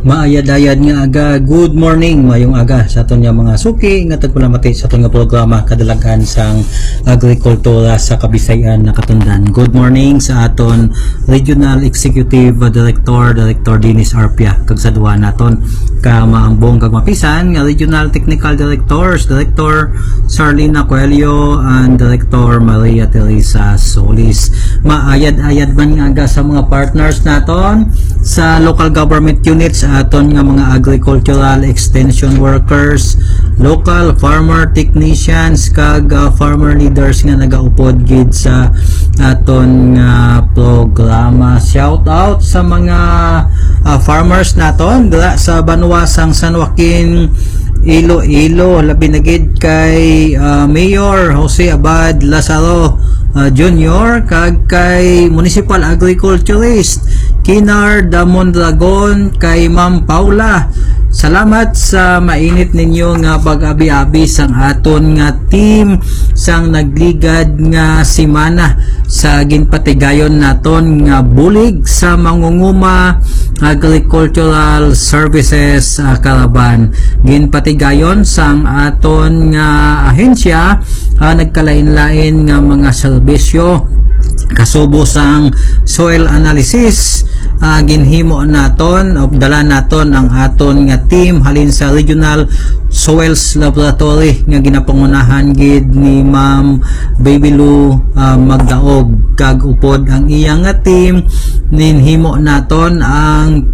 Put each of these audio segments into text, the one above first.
Maayad-ayad nga aga, good morning, mayong aga sa aton nga mga suki nga tagpalamati sa aton nga programa kadalagan sang agrikultura sa Kabisayan na katundan. Good morning sa aton Regional Executive Director Dennis Arpia kag sa duwa naton ka maambong kag mapisan nga Regional Technical Directors Director Sarlina Coelho and Director Maria Teresa Solis. Maayad-ayad man nga aga sa mga partners naton sa local government units, aton nga mga agricultural extension workers, local farmer technicians kag farmer leaders nga nagaupod gid sa aton nga programa. Shout out sa mga farmers naton dira sa Banwasang San Joaquin, Iloilo, labi na gid kay Mayor Jose Abad Lazaro Jr. kag kay Municipal Agriculturist Kinar Mondragon, kay Ma'am Paula. Salamat sa mainit ninyo nga pag-abi-abi sang aton nga team sang nagligad nga simana sa ginpatigayon naton nga bulig sa mangunguma agricultural services Caravan. Ginpatigayon sang aton nga ahensya nagkalain-lain nga mga serbisyo kasubo sang soil analysis, ginhimo naton o dala naton ang aton nga team halin sa Regional Soils Laboratory nga ginapangunahan gid ni Ma'am Babylu Magdaog kag upod ang iyang nga team ninhimo naton ang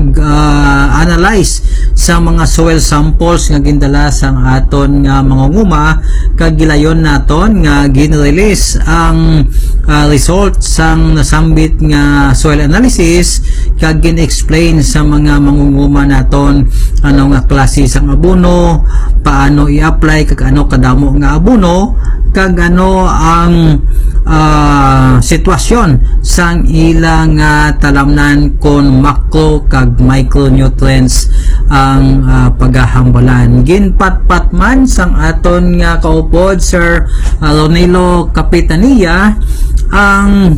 pag-analyze sa mga soil samples nga gindala sang aton nga mangunguma kag gilayon naton nga gin-release ang result sang nasambit nga soil analysis kag gin-explain sa mga mangunguma naton ano nga klase sang abono, paano i-apply kag ano kadamo nga abono kag ano ang sitwasyon sang ilang talamnan kon macro kag micronutrients ang paghahambalan. Ginpatpat man sang aton nga kaupod Sir Ronelo Capitania ang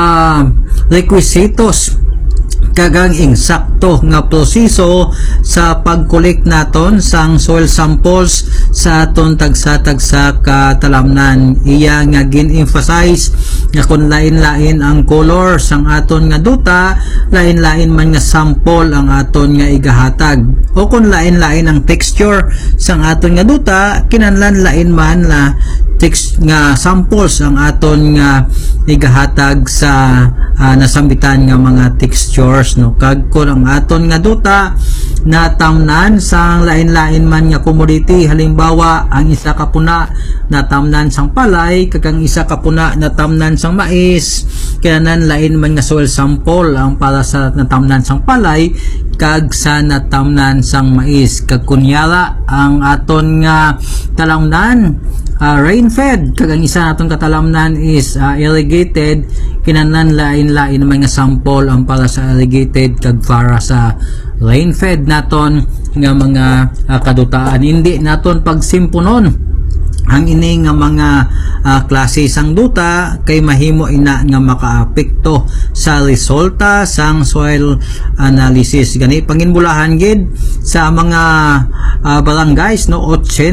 requisitos kagang insakto nga proseso sa pag-collect naton sang soil samples sa aton tagsa-tagsa ka talamnan. Iya nga gin-emphasize nga kung lain-lain ang color sang aton nga duta, lain-lain man nga sample ang aton nga igahatag, o kung lain-lain ang texture sang aton nga duta, kinahanglan lain man na text nga samples ang aton nga igahatag sa nasambitan nga mga textures, no. Kag kun ang aton nga duta natamnan sang lain-lain man nga commodity, halimbawa ang isa ka puna natamnan sang palay kag ang isa ka puna natamnan sang mais, kananan lain man nga soil sample ang para sa natamnan sang palay kag sa natamnan sang mais. Kag kunyara ang aton nga talamnan rain-fed kag ang isa naton katalamnan is irrigated, kinanan lain-lain man nga sample ang para sa irrigated kag para sa rain-fed naton nga mga kadutaan. Hindi naton pagsimpunon ang ini nga mga klase sang duta kay mahimo ina nga makaapekto sa resulta sang soil analysis. Gani panginbulahan gid sa mga barangays, no,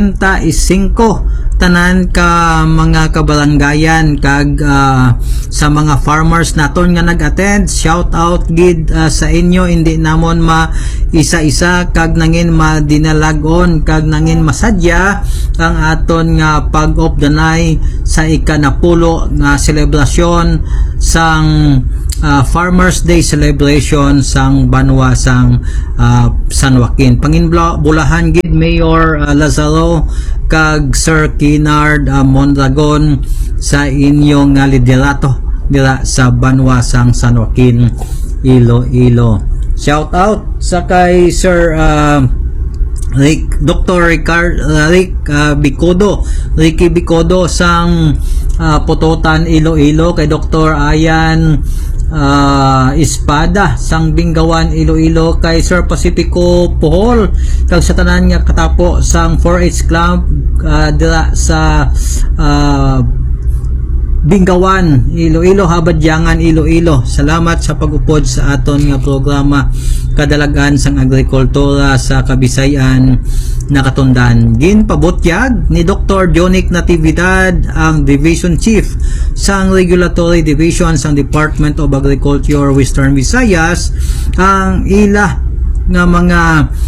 85 tanan ka mga kabarangayan kag sa mga farmers naton nga nag-attend, shout out gid sa inyo. Hindi namon isa-isa kag nangin madinalagon kag nangin masadya ang aton nga pag of the night sa ikanapulo nga selebrasyon sang Farmers Day celebration sang Banwasang San Joaquin. Panginbulahan gid Mayor Lazaro kag Sir Kinard Mondragon sa inyong liderato dira sa Banwasang San Joaquin, Iloilo. Shout out sa kay Sir Dr. Ricky Bicodo sang Pototan, Iloilo, kay Dr. Ayan Espada sang Bingawan, Iloilo, kay Sir Pacifico Pohol kag sa tanan nga katapo sang 4H Club dira sa Bingawan, Iloilo, Habadyangan, Iloilo. Salamat sa pag-upod sa aton nga programa. kadalagan sang agrikultura sa Kabisayan nakatundan. Ginpabutyag ni Dr. Jonic Natividad, ang Division Chief sang Regulatory Division sang Department of Agriculture Western Visayas, ang ila nga mga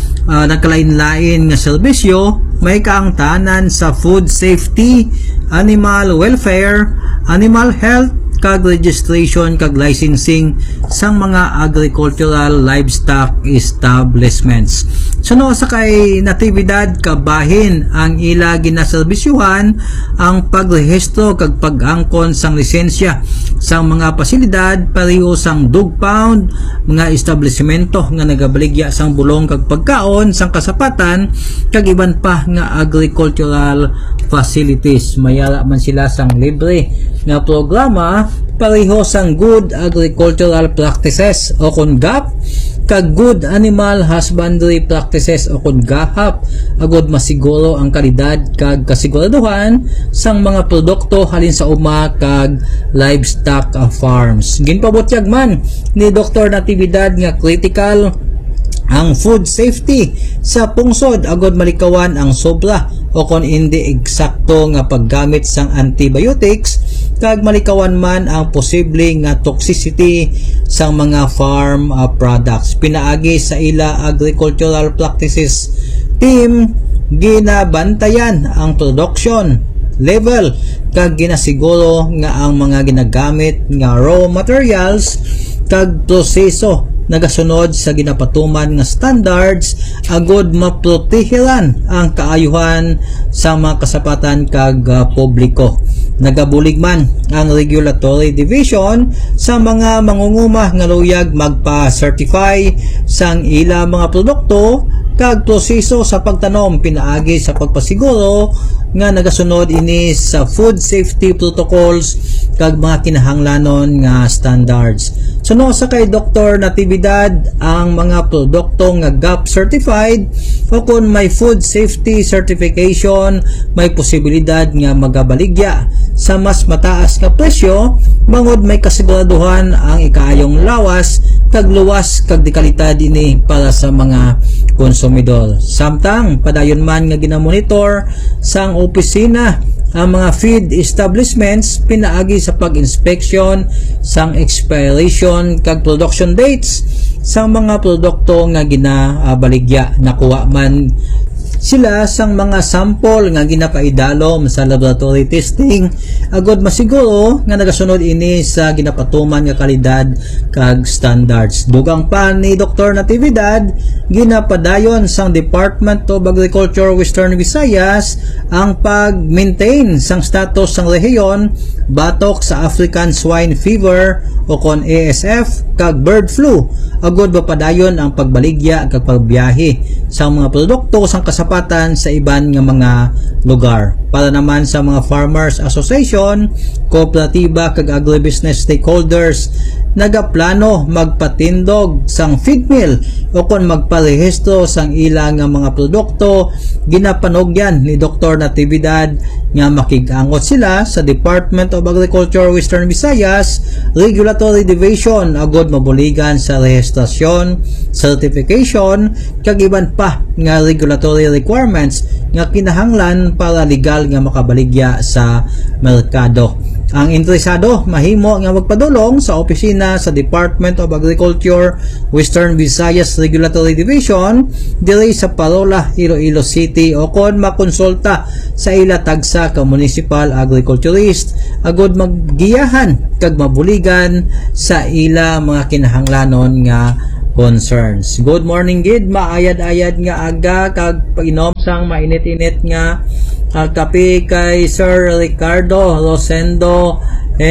nagkalain-lain nga serbisyo may kaangtanan sa food safety, animal welfare, animal health, kag registration kag licensing sang mga agricultural livestock establishments. Suno sa kay Natividad kabahin ang ila ginaserbisyuhan ang pagrehistro kag pag-angkon sang lisensya sang mga pasilidad pareho sang dog pound, mga establishmento nga nagabaligya sang bulong kag pagkaon sang kasapatan kag iban pa nga agricultural facilities. Mayala man sila sang libre nga programa pareho sang Good Agricultural Practices o kun GAP kag Good Animal Husbandry Practices o kun GAHAP, agod masiguro ang kalidad kag kasiguraduhan sang mga produkto halin sa uma kag livestock farms. Ginpabutyag man ni Dr. Natividad nga critical ang food safety sa pungsod, agod malikawan ang sobra o kon hindi eksakto nga paggamit sang antibiotics kag malikawan man ang posible nga toxicity sang mga farm products. Pinaagi sa ila agricultural practices team, ginabantayan ang production level kag ginasiguro nga ang mga ginagamit nga raw materials kag proseso nagasunod sa ginapatuman nga standards, agod maproteheran ang kaayuhan sa mga kasapatan kag publiko. Nagabulig man ang Regulatory Division sa mga mangunguma nga luyag magpa-certify sang ila mga produkto kag proseso sa pagtanom, pinaagi sa pagpasiguro nga nagasunod ini sa food safety protocols kag mga kinahanglanon nga standards. Suno sa kay Dr. Natividad, ang mga produkto nga GAP certified o kung may food safety certification, may posibilidad nga magabaligya sa mas mataas nga presyo bangod may kasiguraduhan ang ikaayong lawas kag luwas kag dekalidad ini para sa mga konsumidor. Samtang padayon man nga ginamonitor sang opisina ang mga feed establishments, pinaagi sa pag-inspection sang expiration kag production dates sang mga produkto nga ginabaligya. Nakuha man sila sang mga sample nga ginapaidalom sa laboratory testing, agod masiguro nga nagasunod ini sa ginapatuman nga kalidad kag standards. Dugang pa ni Dr. Natividad, ginapadayon sang Department of Agriculture Western Visayas ang pag-maintain sang status sang rehiyon batok sa African Swine Fever o kon ASF kag bird flu, agod mapadayon ang pagbaligya kag pagbiyahe sa mga produkto sang kasapatan sa iban nga mga lugar. Para naman sa mga Farmers Association, kooperatiba kag agribusiness stakeholders, nagaplano magpatindog sang feed mill o kon magparehistro sang ilang nga mga produkto, ginapanogyan ni Dr. Natividad nga makig-angot sila sa Department of Agriculture Western Visayas Regulatory Division, agod mabuligan sa rehistrasyon, certification kag iban pa nga regulatory requirements nga kinahanglan para legal nga makabaligya sa merkado. Ang interesado mahimo nga magpadulong sa opisina sa Department of Agriculture Western Visayas Regulatory Division diri sa Parola, Iloilo City, o kon makonsulta sa ila tagsa ka municipal agriculturist, agod maggiyahan kag mabuligan sa ila mga kinahanglanon nga concerns. Good morning gid, maayad-ayad nga aga kag painom sang mainit-init nga kape kay Sir Ricardo Rosendo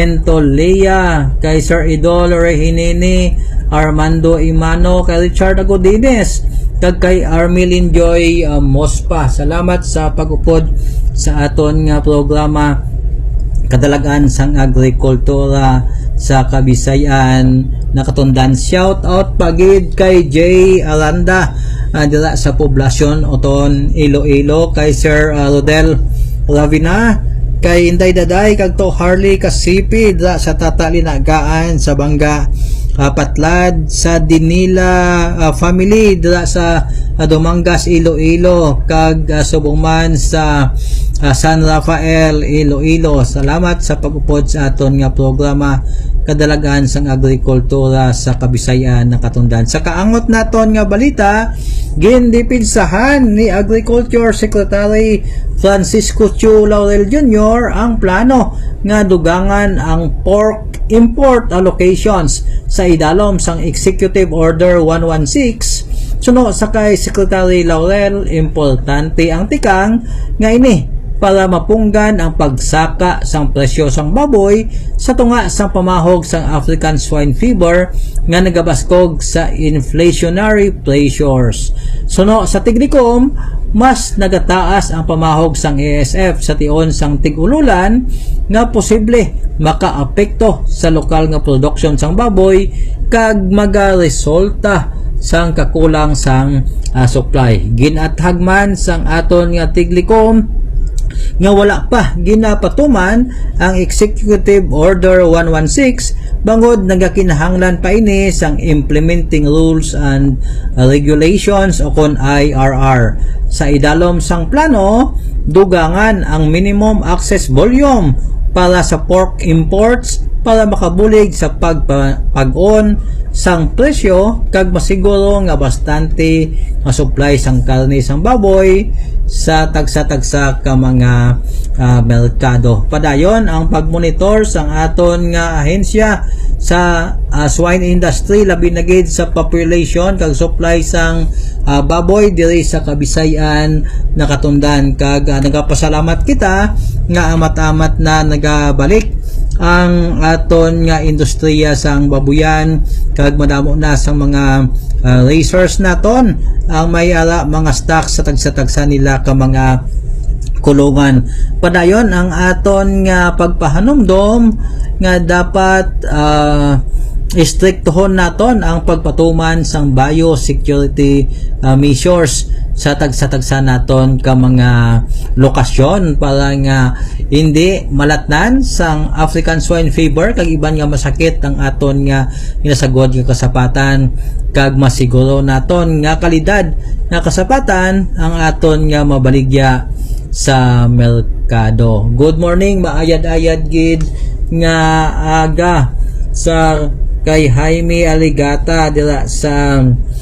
Entolea, kay Sir Idol Rehinini, Armando Imano, kay Richard Agodines, kag kay Armelin Joy Mospa. Salamat sa pag-upod sa aton nga programa kadalagan sang agrikultura sa Kabisayan nakatundan. Shout out pagid kay J. Aranda dila sa poblasyon oton Iloilo, kay Sir Rodel Ravina, kay Inday Daday kag to Harley Kasipi dila sa Tatalinagaan sa Bangga, patlad sa Dinila family dira sa Dumangas, Iloilo, kag subong man sa San Rafael, Iloilo. Salamat sa pag-upod sa aton nga programa kadalagan sang agrikultura sa Kabisayan na Katundan. Sa kaangot naton nga balita, gindipidsahan ni Agriculture Secretary Francisco Chu Laurel Jr. ang plano nga dugangan ang pork import allocations sa idalom sang Executive Order 116. Suno sa kay Secretary Laurel, importante ang tikang nga ini para mapunggan ang pagsaka sang presyo sang baboy sa tunga sang pamahog sang African swine fever nga nagabaskog sa inflationary pressures. Suno sa Tignicom, mas nagataas ang pamahog sang ASF sa tion sang tig-ululan nga posible makaapekto sa lokal nga production sang baboy kag magaresulta sang kakulang sang supply. Ginathag man sang aton nga Tiglicom nga wala pa ginapatuman ang Executive Order 116 bangod nagakinahanglan pa ini sang Implementing Rules and Regulations o kon IRR. Sa idalom sang plano, dugangan ang minimum access volume para sa pork imports para makabulig sa pag-on sang presyo kag masiguro nga bastante nga supply sang karne sang baboy sa tagsa-tagsa ka mga merkado. Padayon ang pagmonitor sang aton nga ahensya sa swine industry labi na gid sa population kag supply sang baboy diri sa Kabisayan na Katundan. Kag nagapasalamat kita nga amat-amat na nagabalik ang aton nga industriya sang babuyan kag madamo na sang mga racers naton ang may ara mga stocks sa tagsa-tagsa nila ka mga kulungan. Padayon ang aton nga pagpahanumdom nga dapat istriktohon naton ang pagpatuman sang biosecurity measures sa tagsa-tagsa naton ka mga lokasyon para nga hindi malatnan sang African swine fever kag iban nga masakit ang aton nga ginasagod nga kasapatan kag masiguro naton nga kalidad nga kasapatan ang aton nga mabaligya sa merkado. Good morning, maayad-ayad gid nga aga sa kay Jaime Aligata dira sa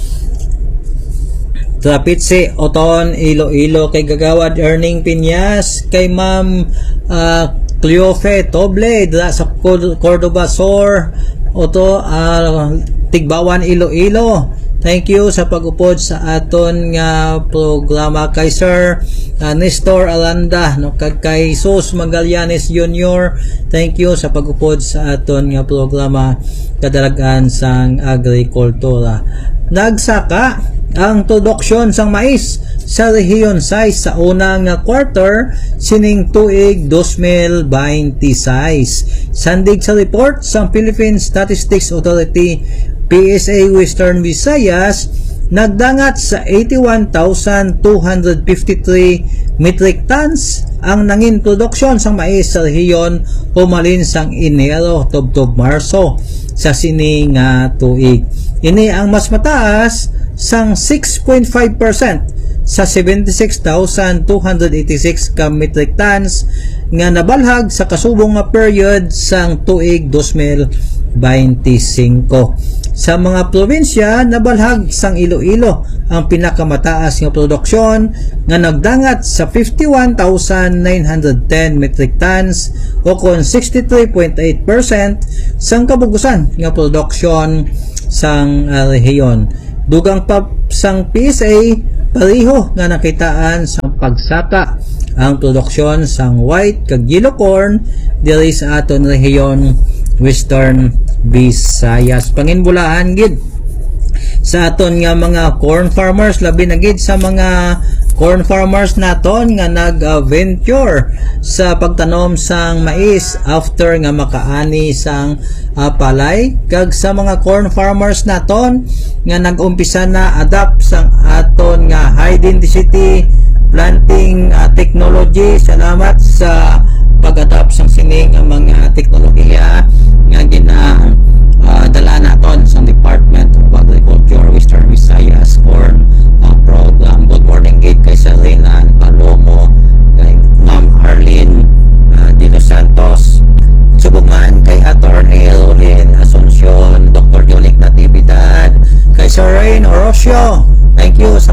Trapitse, Oton, Iloilo, kay Gagawad Erning Piñas, kay Ma'am Cleofe Toble dira sa Cordoba Sur, Oto, Tigbawan, Iloilo. Thank you sa pag-upod sa aton nga programa kay Sir Nestor Aranda no kay Sus Magallanes Jr. Thank you sa pag-upod sa aton nga programa kadalagan sang agrikultura. Nagsaka ang produksyon sang mais sa rehiyon 6 sa unang quarter sining tuig 2026. Sandig sa report sang Philippine Statistics Authority PSA Western Visayas, nagdangat sa 81,253 metric tons ang nangin produksyon sang mais sa rehiyon humalin sang Enero tubtob Marso sa sining tuig. Ini ang mas mataas sang 6.5% sa 76,286 ka metric tons nga nabalhag sa kasubong nga period sang tuig 2025. Sa mga probinsya, nabalhag sang Iloilo ang pinakamataas nga produksyon nga nagdangat sa 51,910 metric tons o kon 63.8% sang kabugusan nga produksyon sang rehiyon. Dugang pa sang PSA, pareho nga nakitaan sa pagsaka ang produksyon sang white kag yellow corn diri sa aton rehiyon Western Visayas. Panginbulahan gid sa aton nga mga corn farmers, labi na gid sa mga corn farmers naton nga nag-venture sa pagtanom sang mais after nga makaani sang palay, kag sa mga corn farmers naton nga nag-umpisa na adapt sang aton nga high density planting technology. Salamat sa pag-adapt sang sining mga teknolohiya nga dala naton sa Department of Agriculture Western Visayas Corn Program. Good morning gid kay Salinan Palomo, kay Ma'am Arlene De Los Santos, subuman kay Attorney Rolin Asuncion, Dr. Jonic Natividad, kay Sir Rain Orosio. Thank you sa